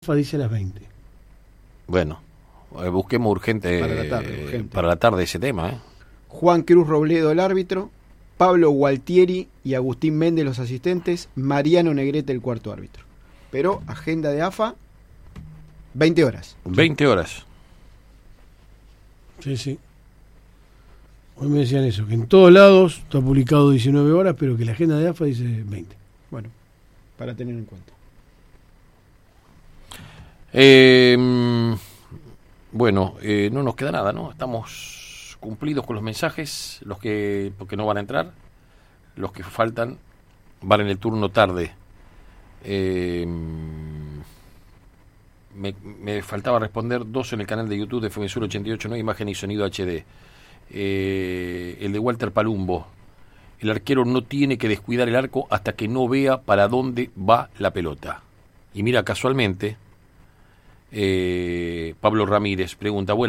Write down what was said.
AFA dice a las 20. Bueno, busquemos urgente para la tarde ese tema. Juan Cruz Robledo el árbitro, Pablo Gualtieri y Agustín Méndez los asistentes, Mariano Negrete el cuarto árbitro. Pero agenda de AFA, 20 horas. 20 horas. Sí, sí. Hoy me decían eso, que en todos lados está publicado 19 horas, pero que la agenda de AFA dice 20. Bueno, para tener en cuenta. Bueno, no nos queda nada, ¿no? Estamos cumplidos con los mensajes, porque no van a entrar, los que faltan van en el turno tarde. Me faltaba responder dos en el canal de YouTube de Femensur 88, no imagen y sonido HD. El de Walter Palumbo: el arquero no tiene que descuidar el arco hasta que no vea para dónde va la pelota. Y mira, casualmente, Pablo Ramírez pregunta: bueno,